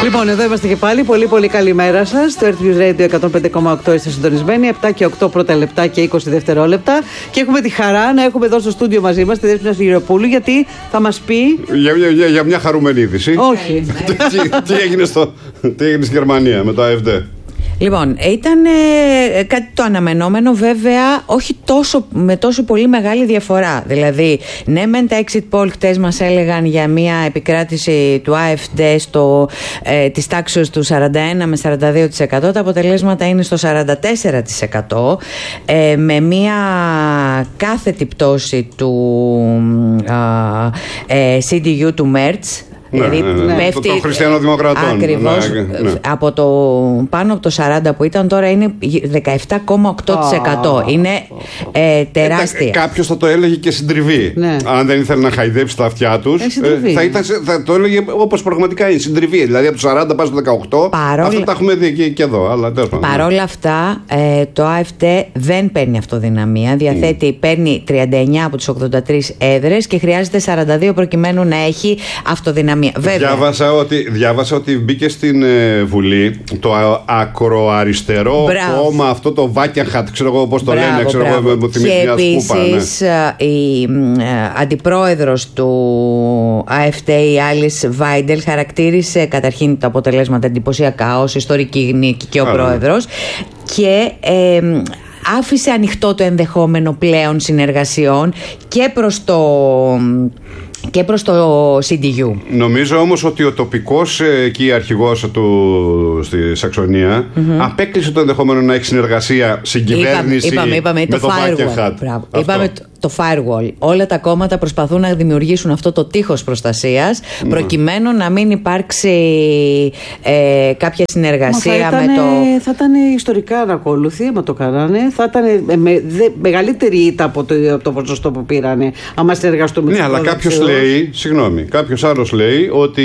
Λοιπόν, εδώ είμαστε και πάλι. Πολύ πολύ καλημέρα σας. Το Earth News Radio 105,8 είστε συντονισμένοι. 7 και 8 πρώτα λεπτά και 20 δευτερόλεπτα. Και έχουμε τη χαρά να έχουμε εδώ στο στούντιο μαζί μας τη Δέσποινα Γυροπούλου, γιατί θα μας πει. Για μια χαρούμενη είδηση. Όχι. Τι έγινε στη Γερμανία με το AfD? Λοιπόν, ήταν κάτι το αναμενόμενο, βέβαια, όχι με τόσο πολύ μεγάλη διαφορά. Δηλαδή, ναι, μεν τα exit poll χτες μας έλεγαν για μια επικράτηση του AfD της τάξης του 41 με 42%. Τα αποτελέσματα είναι στο 44%, με μια κάθετη πτώση του CDU του Merz. Δηλαδή πέφτει των χριστιανοδημοκρατών. Ακριβώς, από το πάνω από το 40 που ήταν, τώρα είναι 17,8%. Είναι τεράστια. Κάποιος θα το έλεγε και συντριβή. Αν δεν ήθελε να χαϊδέψει τα αυτιά τους, θα το έλεγε όπως πραγματικά είναι, συντριβή. Δηλαδή από το 40 πάει στο 18. Αυτό τα έχουμε δει και εδώ. Παρόλα αυτά, το AfD δεν παίρνει αυτοδυναμία. Παίρνει 39 από τις 83 έδρες και χρειάζεται 42 προκειμένου να έχει αυτοδυναμία. Διάβασα ότι μπήκε στην Βουλή το ακροαριστερό κόμμα, αυτό το Βάκενχατ, ξέρω εγώ πώς το λένε, ξέρω εγώ, μου θυμίζει μια σκούπα. Και επίσης η αντιπρόεδρος του AfD, η Alice Weidel, χαρακτήρισε καταρχήν τα αποτελέσματα εντυπωσιακά ως ιστορική νίκη και ο πρόεδρος, και άφησε ανοιχτό το ενδεχόμενο πλέον συνεργασιών και προς το CDU. Νομίζω όμως ότι ο τοπικός εκεί αρχηγός στη Σαξονία απέκλεισε το ενδεχόμενο να έχει συνεργασία, συγκυβέρνηση είπαμε με το Βάκενχατ. Είπαμε το firewall. Όλα τα κόμματα προσπαθούν να δημιουργήσουν αυτό το τείχος προστασίας, προκειμένου να μην υπάρξει κάποια συνεργασία με το. Θα ήταν ιστορικά ανακόλουθοι, άμα το κάνανε. Θα ήταν μεγαλύτερη ήττα από το ποσοστό που πήρανε, άμα συνεργαστούμε. Ναι, αλλά κάποιος άλλος λέει ότι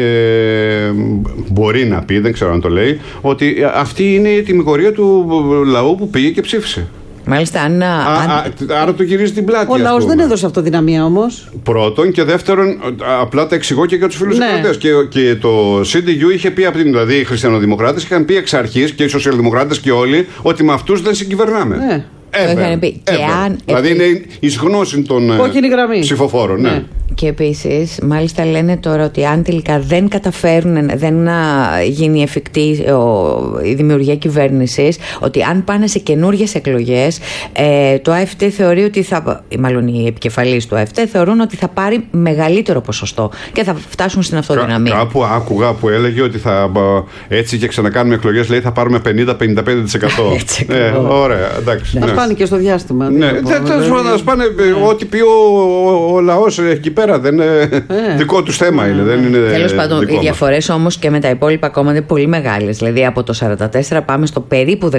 μπορεί να πει, δεν ξέρω αν το λέει, ότι αυτή είναι η τιμιγορία του λαού που πήγε και ψήφισε. Μάλιστα, άρα του γυρίζει την πλάτη. Ο λαός δεν έδωσε αυτοδυναμία όμως. Πρώτον, και δεύτερον, απλά τα εξηγώ και για τους φίλους εκδοτές. Και το CDU είχε πει, δηλαδή οι χριστιανοδημοκράτες είχαν πει εξ αρχής, και οι σοσιαλδημοκράτες και όλοι, ότι με αυτούς δεν συγκυβερνάμε. Δηλαδή είναι εις γνώση των ψηφοφόρων. Ναι. Και επίσης, μάλιστα λένε τώρα ότι αν τελικά δεν καταφέρουν, δεν γίνει εφικτή η δημιουργία κυβέρνησης, ότι αν πάνε σε καινούργιες εκλογές, το AfD θεωρεί ότι μάλλον οι επικεφαλείς του AfD θεωρούν ότι θα πάρει μεγαλύτερο ποσοστό και θα φτάσουν στην αυτοδυναμία. Κάπου άκουγα που έλεγε ότι έτσι και ξανακάνουμε εκλογές, λέει θα πάρουμε 50-55%. Ωραία, εντάξει. Ας πάνε και στο διάστημα. Ναι, θα πάνε ό,τι πει ο λαός εκεί πέρα. Δεν είναι δικό τους θέμα. Τέλος πάντων, οι διαφορές όμως και με τα υπόλοιπα κόμματα είναι πολύ μεγάλες. Δηλαδή από το 44 πάμε στο περίπου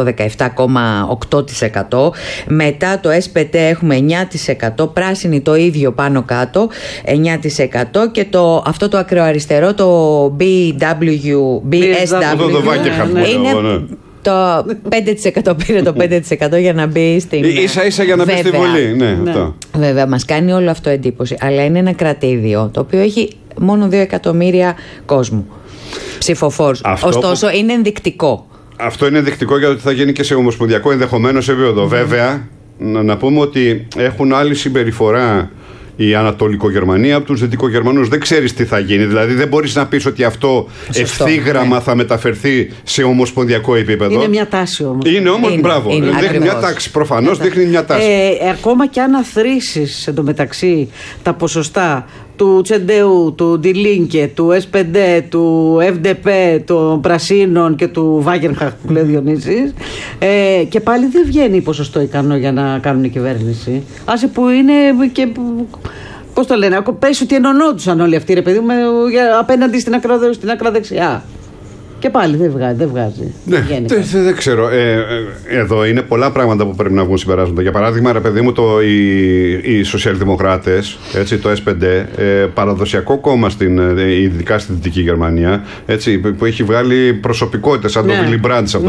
18-17,8%. Μετά το SPD έχουμε 9%. Πράσινη το ίδιο πάνω κάτω, 9%. Και αυτό το ακροαριστερό, το BSW είναι. Το 5% πήρε το 5% για να μπει στην. Ίσα για να μπει στη Βουλή. Ναι. Βέβαια, μας κάνει όλο αυτό εντύπωση. Αλλά είναι ένα κρατήδιο το οποίο έχει μόνο 2 εκατομμύρια κόσμου ψηφοφόρους. Ωστόσο, είναι ενδεικτικό. Αυτό είναι ενδεικτικό για το ότι θα γίνει και σε ομοσπονδιακό ενδεχομένως επίπεδο. Βέβαια, να πούμε ότι έχουν άλλη συμπεριφορά η Ανατολικογερμανία από τους Δυτικογερμανούς. Δεν ξέρεις τι θα γίνει. Δηλαδή δεν μπορείς να πεις ότι αυτό ευθύγραμμα θα μεταφερθεί σε ομοσπονδιακό επίπεδο. Είναι μια τάση όμως. Είναι όμως, μπράβο. Δείχνει μια τάξη. Προφανώς δείχνει μια τάση. Ακόμα και αν αθροίσεις εντωμεταξύ τα ποσοστά του Τσεντεού, του Ντιλίνκε, του SPD, του FDP, των Πρασίνων και του Βάγενχαρτ που λέει Διονύσης, και πάλι δεν βγαίνει ποσοστό ικανό για να κάνουν κυβέρνηση. Άσε που είναι και. Πώς το λένε, πες ότι ενωνόντουσαν όλοι αυτοί, ρε παιδί μου, απέναντι στην ακροδεξιά. Και πάλι δεν βγάζει. Ναι, δεν ξέρω. Εδώ είναι πολλά πράγματα που πρέπει να βγουν συμπεράσματα. Για παράδειγμα, ρε παιδί μου, οι σοσιαλδημοκράτες, το S5, παραδοσιακό κόμμα ειδικά στη Δυτική Γερμανία, που έχει βγάλει προσωπικότητες σαν τον Βίλι Μπραντ σε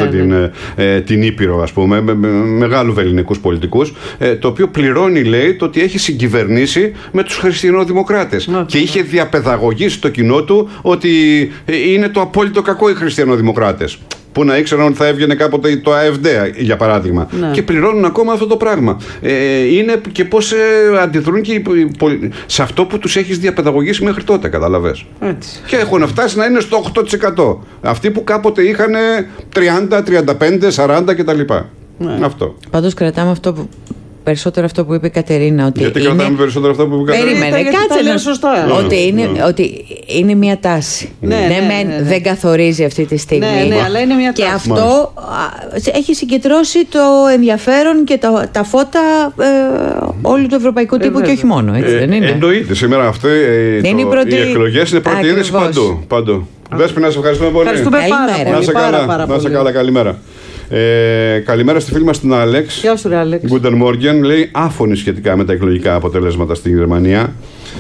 την Ήπειρο, ας πούμε, με μεγάλου ελληνικούς πολιτικούς, το οποίο πληρώνει, λέει, το ότι έχει συγκυβερνήσει με τους χριστιανοδημοκράτες. Και είχε διαπαιδαγωγήσει το κοινό του ότι είναι το απόλυτο κακό οι χριστιανοδημοκράτες. Που να ήξεραν ότι θα έβγαινε κάποτε το AfD, για παράδειγμα. Ναι. Και πληρώνουν ακόμα αυτό το πράγμα. Είναι και πώς αντιδρούν και σε αυτό που τους έχεις διαπαιδαγωγήσει μέχρι τότε, καταλαβες. Και έχουν φτάσει να είναι στο 8%. Αυτοί που κάποτε είχαν 30, 35, 40 κτλ. Ναι. Αυτό. Πάντως κρατάμε αυτό που. Περισσότερο αυτό που είπε η Κατερίνα. Ότι γιατί κρατάμε περισσότερο αυτό που είπε η Κατερίνα. Περίμενε, κάτσε να σωστό. Ότι είναι μια τάση. Δεν καθορίζει αυτή τη στιγμή. Ναι, αλλά είναι μια τάση. Και αυτό έχει συγκεντρώσει το ενδιαφέρον και τα φώτα όλου του ευρωπαϊκού τύπου και όχι μόνο. Έτσι, δεν είναι? Εννοείται. Σήμερα οι εκλογές είναι πρώτη είδηση παντού. Δέσποινα, σε ευχαριστούμε πολύ. Ευχαριστούμε πάρα πολύ. Να είσαι καλά, καλημέρα. Καλημέρα στη φίλη μας την Άλεξ. Γεια σου, Άλεξ. Guten Morgen, λέει, άφωνη σχετικά με τα εκλογικά αποτελέσματα στην Γερμανία.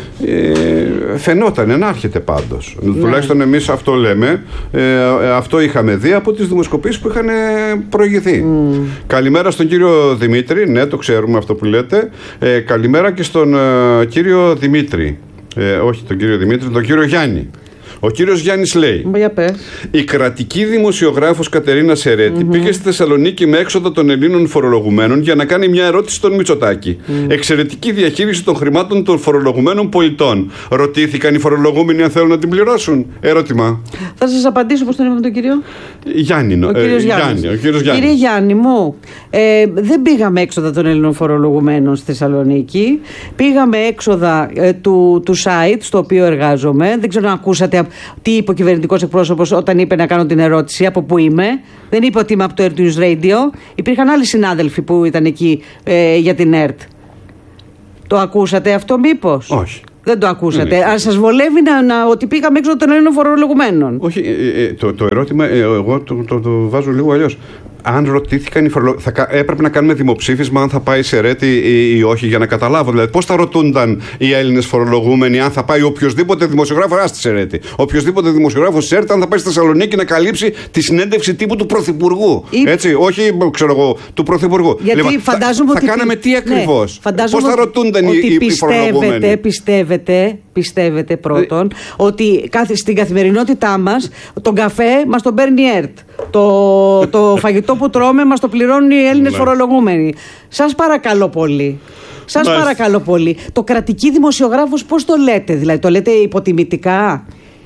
Φαινόταν να έρχεται πάντως. Τουλάχιστον εμείς αυτό λέμε. Αυτό είχαμε δει από τις δημοσκοπήσεις που είχαν προηγηθεί. Καλημέρα στον κύριο Δημήτρη. Ναι, το ξέρουμε αυτό που λέτε. Καλημέρα και στον κύριο Δημήτρη. Όχι τον κύριο Δημήτρη, τον κύριο Γιάννη. Ο κύριος Γιάννης λέει: η κρατική δημοσιογράφος Κατερίνα Σερέτη πήγε στη Θεσσαλονίκη με έξοδα των Ελλήνων φορολογουμένων για να κάνει μια ερώτηση στον Μητσοτάκη. Εξαιρετική διαχείριση των χρημάτων των φορολογουμένων πολιτών. Ρωτήθηκαν οι φορολογούμενοι αν θέλουν να την πληρώσουν? Ερώτημα. Θα σας απαντήσω, πώς τον είπαμε τον κύριο Γιάννη. Ο κύριος Γιάννης. Κύριε Γιάννη μου, δεν πήγαμε έξοδα των Ελλήνων φορολογουμένων στη Θεσσαλονίκη. Πήγαμε έξοδα του site στο οποίο εργάζομαι. Δεν ξέρω αν ακούσατε τι είπε ο κυβερνητικός εκπρόσωπος όταν είπε να κάνω την ερώτηση από πού είμαι. Δεν είπε ότι είμαι από το Earth News Radio. Υπήρχαν άλλοι συνάδελφοι που ήταν εκεί για την ΕΡΤ. Το ακούσατε αυτό μήπως? Όχι. Δεν το ακούσατε. Αν σας βολεύει ότι πήγαμε έξω των Ελλήνων φορολογουμένων? Όχι. Το ερώτημα εγώ το βάζω λίγο αλλιώς. Αν ρωτήθηκαν οι φορολογούμενοι, έπρεπε να κάνουμε δημοψήφισμα αν θα πάει σε ΡΕΤΗ ή όχι, για να καταλάβω. Δηλαδή, πώς θα ρωτούνταν οι Έλληνες φορολογούμενοι αν θα πάει οποιοδήποτε δημοσιογράφο στη ΡΕΤΗ. Οποιοδήποτε δημοσιογράφο τη ΕΡΤ, αν θα πάει στη Θεσσαλονίκη να καλύψει τη συνέντευξη τύπου του Πρωθυπουργού. Έτσι, όχι, ξέρω εγώ, του Πρωθυπουργού. Γιατί λοιπόν, φαντάζομαι θα κάναμε τι ακριβώς? Πώς θα ρωτούνταν οι φορολογούμενοι? Πιστεύετε πρώτον ότι στην καθημερινότητά μας τον καφέ μας τον παίρνει η ΕΡΤ. Το φαγητό που τρώμε μας το πληρώνουν οι Έλληνες φορολογούμενοι. Σας παρακαλώ πολύ. Παρακαλώ πολύ. Το κρατική δημοσιογράφος πώς το λέτε? Δηλαδή το λέτε υποτιμητικά?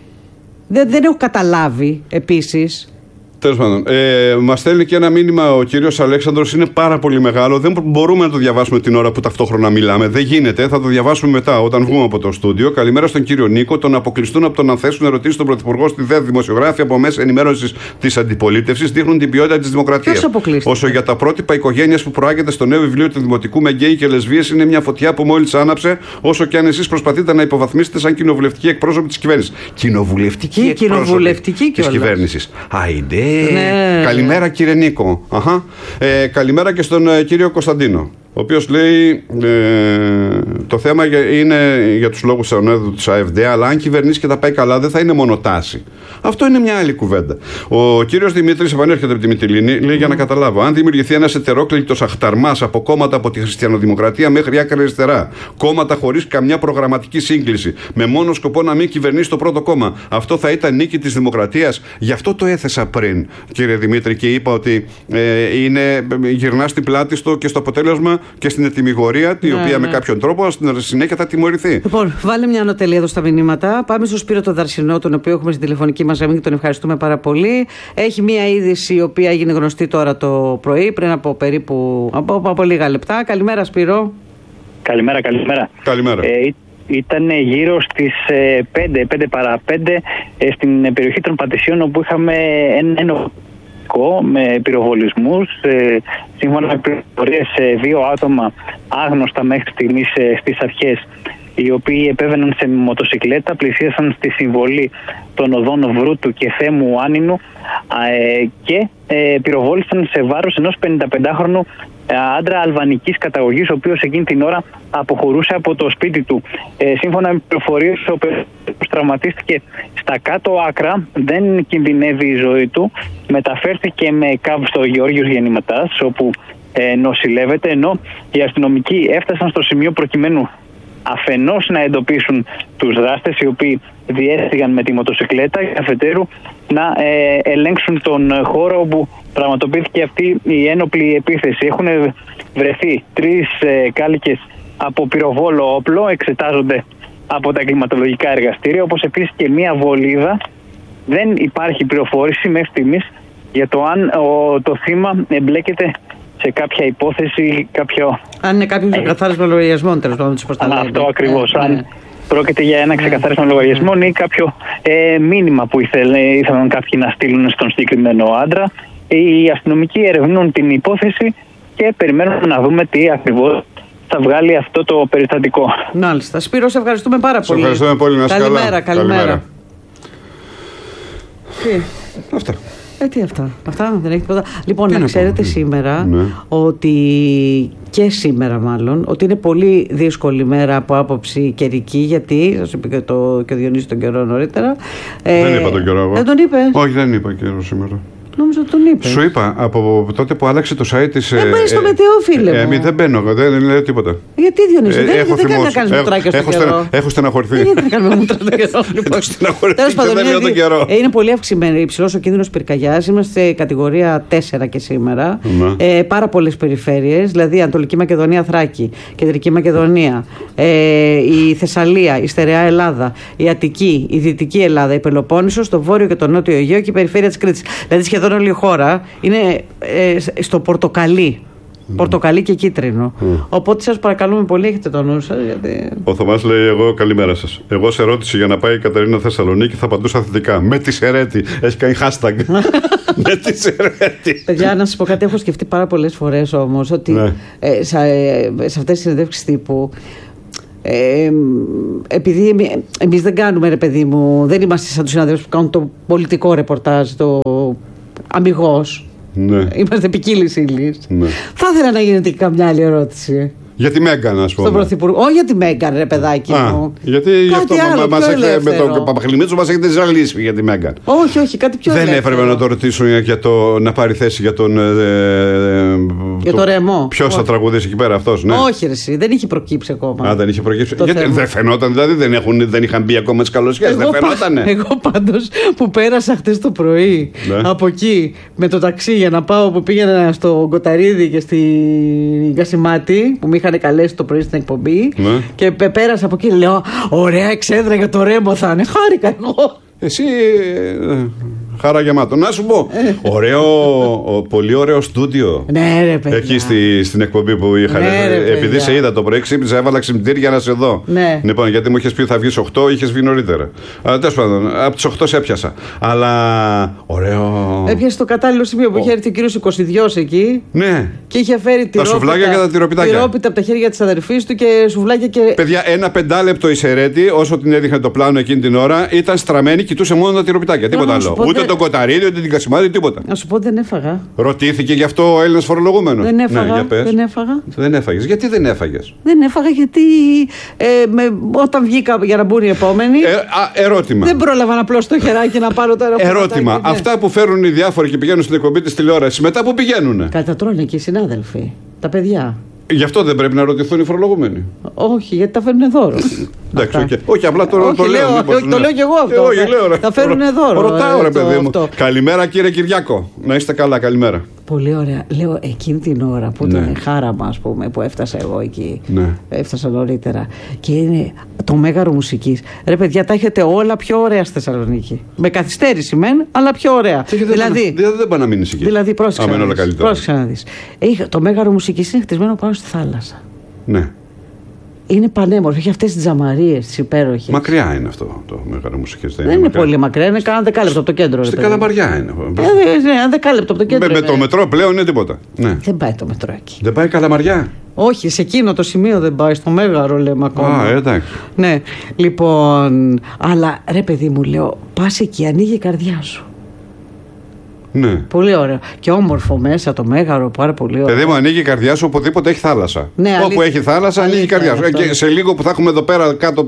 Δεν έχω καταλάβει επίσης. Τέλος πάντων, μας στέλνει και ένα μήνυμα ο κύριος Αλέξανδρος. Είναι πάρα πολύ μεγάλο. Δεν μπορούμε να το διαβάσουμε την ώρα που ταυτόχρονα μιλάμε. Δεν γίνεται. Θα το διαβάσουμε μετά, όταν βγούμε από το στούντιο. Καλημέρα στον κύριο Νίκο. Το να αποκλειστούν από το να θέσουν ερωτήσεις στον Πρωθυπουργό στη ΔΕΔ δημοσιογράφοι από μέσα ενημέρωσης της αντιπολίτευσης δείχνουν την ποιότητα της δημοκρατίας. Όσο για τα πρότυπα οικογένειας που προάγεται στο νέο βιβλίο του Δημοτικού με γκέι και λεσβίες, είναι μια φωτιά που μόλις άναψε, όσο και αν εσείς προσπαθείτε να υποβαθμίσετε σαν κοινοβουλευτική εκπρόσωπη της κυβέρνησης. Κοινοβουλευτική της κυβέρνησης. Αϊντε. Ναι. Καλημέρα κύριε Νίκο. Καλημέρα και στον κύριο Κωνσταντίνο, ο οποίος λέει το θέμα είναι για τους λόγους της AfD, αλλά αν κυβερνήσει και τα πάει καλά δεν θα είναι μόνο τάση. Αυτό είναι μια άλλη κουβέντα. Ο κύριος Δημήτρης επανέρχεται από τη Μυτιλήνη, λέει για να καταλάβω: αν δημιουργηθεί ένας ετερόκλητος αχταρμάς από κόμματα από τη χριστιανοδημοκρατία μέχρι άκρα αριστερά, κόμματα χωρίς καμιά προγραμματική σύγκληση, με μόνο σκοπό να μην κυβερνήσει το πρώτο κόμμα, αυτό θα ήταν νίκη της δημοκρατίας? Γι' αυτό το έθεσα πριν, κύριε Δημήτρη, και είπα ότι γυρνά στην πλάτη και στο αποτέλεσμα και στην ετυμηγορία, η οποία με κάποιον τρόπο στην συνέχεια θα τιμωρηθεί. Λοιπόν, βάλε μια ανωτελεία εδώ στα μηνύματα. Πάμε στο Σπύρο τον Δαρσινό, τον οποίο έχουμε στην τηλεφωνική μας γραμμή και τον ευχαριστούμε πάρα πολύ. Έχει μια είδηση η οποία έγινε γνωστή τώρα το πρωί, πριν από περίπου από λίγα λεπτά. Καλημέρα, Σπύρο. Καλημέρα. Καλημέρα. Ήταν γύρω στις 5 παρά 5 στην περιοχή των Πατησίων, όπου είχαμε ένα με πυροβολισμούς. Σύμφωνα με πληροφορίες, 2 άτομα άγνωστα μέχρι στιγμής στις αρχές οι οποίοι επέβαιναν σε μοτοσυκλέτα, πλησίασαν στη συμβολή των οδών Βρούτου και Θέμου Άνινου και πυροβόλησαν σε βάρος ενός 55χρονου άντρα αλβανικής καταγωγής, ο οποίος εκείνη την ώρα αποχωρούσε από το σπίτι του. Σύμφωνα με πληροφορίες, ο οποίος τραυματίστηκε στα κάτω άκρα, δεν κινδυνεύει η ζωή του, μεταφέρθηκε με ΚΑΒ στο Γεώργιος Γεννηματάς, όπου νοσηλεύεται, ενώ οι αστυνομικοί έφτασαν στο σημείο προκειμένου αφενός να εντοπίσουν τους δράστες, οι οποίοι διέστηγαν με τη μοτοσυκλέτα, και αφετέρου να ελέγξουν τον χώρο όπου πραγματοποιήθηκε αυτή η ένοπλη επίθεση. Έχουν βρεθεί 3 κάλικες από πυροβόλο όπλο, εξετάζονται από τα εγκληματολογικά εργαστήρια, όπως επίσης και μία βολίδα. Δεν υπάρχει πληροφόρηση μέχρι στιγμής για το αν το θύμα εμπλέκεται σε κάποια υπόθεση, αν είναι κάποιο ξεκαθάρισμα λογαριασμών, τέλος πάντων. Αυτό ακριβώς. Αν πρόκειται για ένα ξεκαθάρισμα λογαριασμών ή κάποιο μήνυμα που ήθελαν κάποιοι να στείλουν στον συγκεκριμένο άντρα. Οι αστυνομικοί ερευνούν την υπόθεση και περιμένουμε να δούμε τι ακριβώς θα βγάλει αυτό το περιστατικό. Μάλιστα. Σπύρο, σε ευχαριστούμε πάρα πολύ. Σε ευχαριστούμε πολύ. Να είσαι καλά. Καλημέρα. Τι. Αυτά. Τι αυτά δεν έχει τίποτα. Λοιπόν, να ξέρετε σήμερα ότι και σήμερα μάλλον ότι είναι πολύ δύσκολη μέρα από άποψη καιρική, γιατί σας είπε και ο Διονύσης τον καιρό νωρίτερα. Δεν είπα τον καιρό εγώ. Δεν τον είπε? Όχι, δεν είπα καιρό σήμερα. Νόμιζα ότι τον είπε. Σου είπα από τότε που άλλαξε το site της. Μπαίνεις στο μετεό, φίλε μου. Δεν μπαίνω, δεν λέω τίποτα. Γιατί, Διονύση, δεν κάνει να κάνεις μουτράκια στον καιρό. Έχω στεναχωρηθεί. Γιατί να κάνουμε μουτράκια στον καιρό. Τέλος πάντων, είναι πολύ αυξημένη, υψηλός ο κίνδυνος πυρκαγιάς. Είμαστε κατηγορία 4 και σήμερα. Πάρα πολλές περιφέρειες, δηλαδή Ανατολική Μακεδονία, Θράκη, Κεντρική Μακεδονία, η Θεσσαλία, η Στερεά Ελλάδα, η Αττική, η Δυτική Ελλάδα, η Πελοπόννησος, το Βόρειο και το Νότιο Αιγαίο και η περιφέρεια της Κρήτης. Δηλαδή σχεδόν όλη η χώρα είναι στο πορτοκαλί. Πορτοκαλί και κίτρινο. Οπότε σας παρακαλούμε πολύ, έχετε το νου σας. Γιατί... Ο Θωμάς λέει: εγώ καλημέρα σας. Εγώ σε ερώτηση για να πάει η Κατερίνα Θεσσαλονίκη θα απαντούσα θετικά. Με τη Σερέτη. Έχει κάνει hashtag. Με τη Σερέτη. Παιδιά, να σας πω κάτι. Έχω σκεφτεί πάρα πολλές φορές όμως ότι σε αυτές τις συνεντεύξεις τύπου. Επειδή εμείς δεν κάνουμε, ρε παιδί μου, δεν είμαστε σαν τους συναδέλφους που κάνουν το πολιτικό ρεπορτάζ, το αμιγώς. Ναι. Είμαστε ποικίλης ύλης. Ναι. Θα ήθελα να γίνεται και καμιά άλλη ερώτηση. Για τη Μέγκαν, ας πούμε. Στον Πρωθυπουργό. Όχι για τη Μέγκαν, ρε παιδάκι μου. Γιατί γι' αυτό με τον Παπαχλημίτσο μας έχετε ζαλίσει για τη Μέγκαν. Όχι, κάτι πιο δεν έπρεπε να το ρωτήσουν να πάρει θέση για τον. Για το Ρεμό. Ποιος θα τραγουδήσει εκεί πέρα, αυτός, ναι. Όχι, ρε, δεν είχε προκύψει ακόμα. Δεν είχε προκύψει. Γιατί δεν φαινόταν, δηλαδή δεν είχαν μπει ακόμα τις καλοσχέσεις. Δεν φαινότανε. Εγώ πάντως που πέρασα χτες το πρωί από εκεί με το ταξί για να πάω που πήγαινα στο Κοταρίδη και στη Κασιμάτη που είχαν καλέσει το πρωί στην εκπομπή και πέρασα από εκεί. Λέω: ωραία εξέδρα για το Ρέμο θα είναι. Χάρηκα εγώ. Εσύ. Χάρα γεμάτο. Να σου πω. Πολύ ωραίο στούντιο. Ναι, ρε παιδιά. Εκεί στην εκπομπή που είχα. Επειδή σε είδα το πρωί, ξύπνησα, έβαλα ξυπνητήρι για να σε δω. Ναι. Λοιπόν, γιατί μου είχε πει θα βγει 8, είχε βγει νωρίτερα. Τέλος πάντων, από τις 8 σε έπιασα. Αλλά. Ωραίο. Έπιασε το κατάλληλο σημείο που είχε έρθει ο κύριος Οικοσιδιός εκεί. Ναι. Και είχε φέρει τα σουβλάκια και τα τυροπιτάκια. Τυρόπιτα από τα χέρια της αδερφής του και σουβλάκια και. Παιδιά, ένα 5 λεπτό η Σερέτη, όσο την έδειχνε το πλάνο εκείνη την ώρα, ήταν στραμμένη, κοιτούσε μόνο τα τυροπιτάκια. Τίποτα άλλο. Ούτε το Κοταρίδι, ούτε την Κασιμάτη, τίποτα. Να σου πω, δεν έφαγα. Ρωτήθηκε γι' αυτό ο Έλληνας φορολογούμενος. Δεν έφαγα. Δεν έφαγα. Δεν έφαγες. Γιατί δεν έφαγες? Δεν έφαγα γιατί όταν βγήκα για να μπουν οι επόμενοι. Ερώτημα. Δεν πρόλαβα να πλώσω το χεράκι να πάρω το αεροπλάνο. Ερώτημα. Αυτά που φέρουν οι διάφοροι και πηγαίνουν στην εκπομπή της τηλεόρασης, μετά που πηγαίνουνε? Κατατρώνε και οι συνάδελφοι. Τα παιδιά. Γι' αυτό δεν πρέπει να ρωτηθούν οι φορολογούμενοι. Όχι, γιατί τα φέρνουν δώρο. Εντάξει, όχι, απλά το λέω. Το λέω και εγώ αυτό. Τα φέρνουν δώρο. Ρωτάω, ρε παιδί μου. Καλημέρα, κύριε Κυριάκο. Να είστε καλά, καλημέρα. Πολύ ωραία. Λέω εκείνη την ώρα που ήταν χάραμα, ας πούμε, που έφτασα εγώ εκεί. Έφτασα νωρίτερα. Και είναι το Μέγαρο Μουσικής. Ρε παιδιά, τα έχετε όλα πιο ωραία στη Θεσσαλονίκη. Με καθυστέρηση μεν, αλλά πιο ωραία. Δηλαδή δεν πάει να μείνει εκεί. Δηλαδή, πρόσεξε να δεις. Το Μέγαρο Μουσικής είναι χτισμένο πάνω στη θάλασσα. Ναι. είναι πανέμορφο. Έχει αυτές τις τζαμαρίες, τις υπέροχες. Μακριά είναι αυτό το Μέγαρο Μουσικής. Δεν είναι πολύ μακριά, είναι κάνα δεκάλεπτο από το κέντρο. Στην Καλαμαριά είναι. Ένα δεκάλεπτο από το κέντρο. Με το μετρό πλέον είναι τίποτα. Ναι. Δεν πάει το μετρό εκεί. Δεν πάει Καλαμαριά. Όχι, σε εκείνο το σημείο δεν πάει, στο Μέγαρο λέμε ακόμα. Α, εντάξει. Ναι, λοιπόν, αλλά ρε παιδί μου, λέω, πας εκεί, ανοίγει η καρδιά σου. Ναι. Πολύ ωραίο. Και όμορφο μέσα το Μέγαρο, πάρα πολύ ωραίο. Παιδί μου, ανοίγει η καρδιά σου οπουδήποτε έχει θάλασσα. Ναι, όπου έχει θάλασσα, ανοίγει η καρδιά σου. Και σε λίγο που θα έχουμε εδώ πέρα κάτω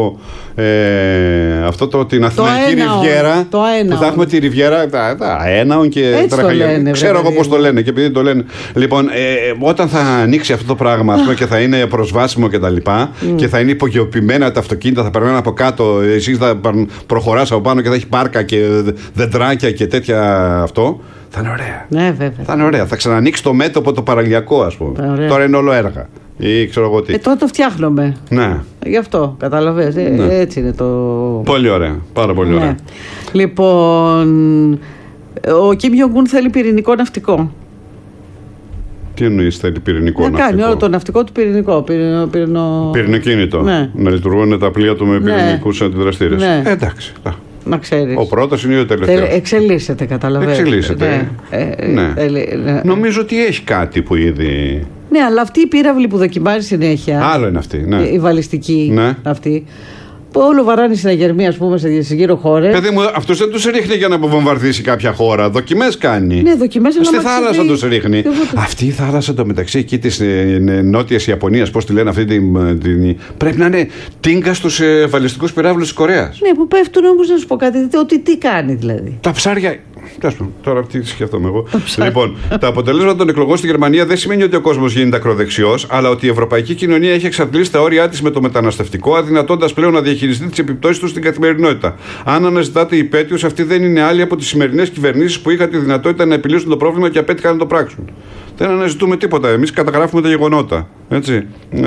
την Αθηναϊκή Ριβιέρα. Που θα έχουμε τη Ριβιέρα, τα Αέναον και Τραχαγιάννη. Ξέρω εγώ πώς το λένε και επειδή το λένε. Λοιπόν, όταν θα ανοίξει αυτό το πράγμα, ας πούμε, και θα είναι προσβάσιμο κτλ. Και θα είναι υπογειοποιημένα τα αυτοκίνητα, θα περνάνε από κάτω, εσείς θα προχωράς από πάνω και θα έχει πάρκα και δεντράκια και τέτοια αυτό. Θα είναι ωραία. Ναι, βέβαια. Θα είναι ωραία. Θα ξανανοίξει το μέτωπο το παραλιακό, ας πούμε. Τώρα είναι όλο έργα. Ή ξέρω εγώ τι. Τώρα το φτιάχνουμε. Ναι. Γι' αυτό, καταλαβαίνεις. Ναι. Έτσι είναι το. Πολύ ωραία. Πάρα πολύ ωραία. Ναι. Λοιπόν, ο Κιμ Ιονγκ-ουν θέλει πυρηνικό ναυτικό. Τι εννοείς θέλει πυρηνικό ναυτικό? Να κάνει όλο το ναυτικό του πυρηνικό. Πυρηνοκίνητο. Ναι. Να λειτουργούν τα πλοία του με πυρηνικούς αντιδραστήρες. Ναι. Εντάξει. Να ξέρεις. Ο πρώτος είναι ο τελευταίος. Εξελίσσεται, καταλαβαίνεις. Εξελίσσεται. Ναι. Νομίζω ότι έχει κάτι που ήδη. Ναι, αλλά αυτή η πύραυλη που δοκιμάζει συνέχεια. Άλλο είναι αυτή. Ναι. Η βαλιστική. Ναι. Αυτή. Που όλο βαράνει συναγερμή, ας πούμε, σε γύρω χώρες. Παιδί μου, αυτός δεν τους ρίχνει για να αποβομβαρδίσει κάποια χώρα. Δοκιμές κάνει. Ναι, δοκιμές. Στη θάλασσα τους ρίχνει. Αυτή η θάλασσα εντωμεταξύ εκεί της νότιας Ιαπωνίας, πώς τη λένε αυτή την. Πρέπει να είναι τίγκα στους βαλιστικούς πυράβλους της Κορέας. Ναι, που πέφτουν όμως, να σου πω κάτι. Ότι τι κάνει δηλαδή. Τα ψάρια. Τώρα τι σκέφτομαι εγώ. Λοιπόν, τα αποτελέσματα των εκλογών στη Γερμανία δεν σημαίνει ότι ο κόσμος γίνεται ακροδεξιός, αλλά ότι η ευρωπαϊκή κοινωνία έχει εξαντλήσει τα όρια της με το μεταναστευτικό, αδυνατώντας πλέον να διαχειριστεί τις επιπτώσεις του στην καθημερινότητα. Αν αναζητάτε υπαίτιους, αυτοί δεν είναι άλλοι από τις σημερινές κυβερνήσεις που είχαν τη δυνατότητα να επιλύσουν το πρόβλημα και απέτυχαν να το πράξουν. Δεν αναζητούμε τίποτα. Εμείς καταγράφουμε τα γεγονότα. Έτσι.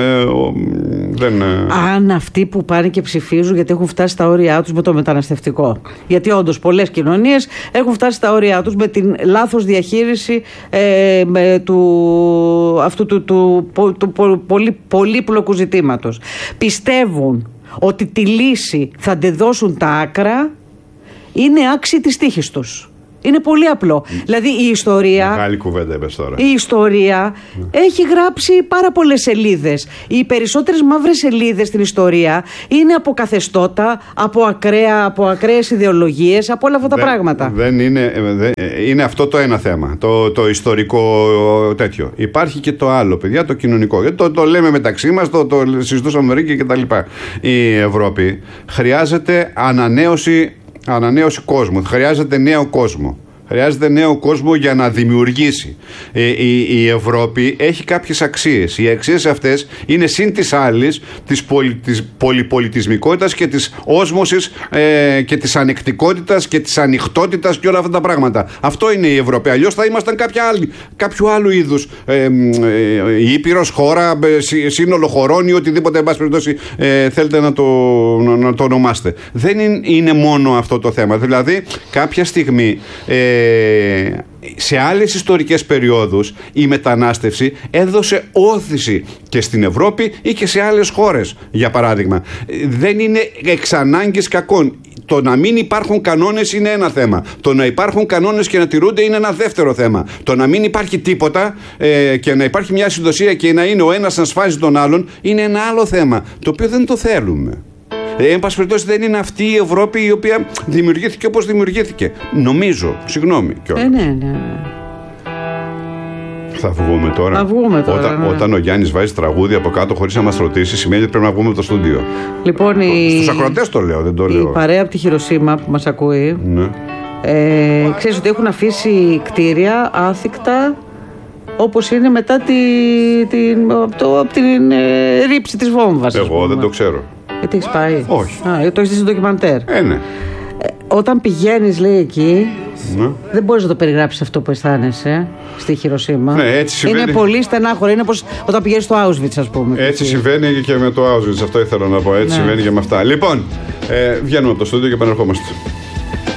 Αν αυτοί που πάνε και ψηφίζουν γιατί έχουν φτάσει στα όρια τους με το μεταναστευτικό. Γιατί όντως πολλές κοινωνίες έχουν φτάσει στα όρια τους με την λάθος διαχείριση αυτού του πολύπλοκου ζητήματος. Πιστεύουν ότι τη λύση θα τη δώσουν τα άκρα, είναι άξιοι της τύχης τους. Είναι πολύ απλό. Δηλαδή η ιστορία. Μεγάλη κουβέντα είπες τώρα. Η ιστορία έχει γράψει πάρα πολλές σελίδες. Οι περισσότερες μαύρες σελίδες στην ιστορία είναι από καθεστώτα, από ακραίες ιδεολογίες, από όλα αυτά τα πράγματα. Είναι αυτό το ένα θέμα. Το ιστορικό τέτοιο. Υπάρχει και το άλλο, παιδιά, το κοινωνικό. Το λέμε μεταξύ μας, το συζητούσαμε Ρίκη κτλ. Η Ευρώπη χρειάζεται ανανέωση κόσμου. Χρειάζεται νέο κόσμο. Χρειάζεται νέο κόσμο για να δημιουργήσει. Η Ευρώπη έχει κάποιες αξίες. Οι αξίες αυτές είναι συν της άλλης της πολυπολιτισμικότητας και της όσμωσης και της ανεκτικότητας και της ανοιχτότητας και όλα αυτά τα πράγματα. Αυτό είναι η Ευρώπη. Αλλιώς θα ήμασταν κάποιο άλλου είδους ήπειρος, χώρα, σύνολο χωρών ή οτιδήποτε εν πάση περιπτώσει θέλετε να το ονομάσετε. Δεν είναι μόνο αυτό το θέμα. Δηλαδή κάποια στιγμή σε άλλες ιστορικές περιόδους η μετανάστευση έδωσε όθηση και στην Ευρώπη ή και σε άλλες χώρες, για παράδειγμα. Δεν είναι εξ ανάγκης κακόν. Το να μην υπάρχουν κανόνες είναι ένα θέμα. Το να υπάρχουν κανόνες και να τηρούνται είναι ένα δεύτερο θέμα. Το να μην υπάρχει τίποτα και να υπάρχει μια συνδοσία και να είναι ο ένας να σφάζει τον άλλον είναι ένα άλλο θέμα, το οποίο δεν το θέλουμε. Εν πάση περιπτώσει, δεν είναι αυτή η Ευρώπη η οποία δημιουργήθηκε όπως δημιουργήθηκε. Νομίζω. Συγγνώμη κιόλας. Ναι. Θα βγούμε τώρα. Όταν ο Γιάννης βάζει τραγούδι από κάτω χωρίς να μας ρωτήσει, σημαίνει ότι πρέπει να βγούμε από το στούντιο. Λοιπόν, στους ακροατές το λέω, δεν το λέω. Η παρέα από τη Χειροσίμα που μας ακούει, ναι. Ξέρεις ότι έχουν αφήσει κτίρια άθικτα όπως είναι μετά την ρήψη της βόμβας. Εγώ δεν το ξέρω. Γιατί έχεις πάει? Όχι. Το έχεις δει στο ντοκιμαντέρ. Ναι. Όταν πηγαίνεις, λέει, εκεί, ναι, δεν μπορείς να το περιγράψεις αυτό που αισθάνεσαι στη Χειροσίμα. Ναι, έτσι συμβαίνει. Είναι πολύ στενάχωρο. Είναι όπως όταν πηγαίνεις στο Auschwitz, ας πούμε. Έτσι συμβαίνει και με το Auschwitz. Αυτό ήθελα να πω. Έτσι συμβαίνει και με αυτά. Λοιπόν, βγαίνουμε από το στούντιο και επανερχόμαστε.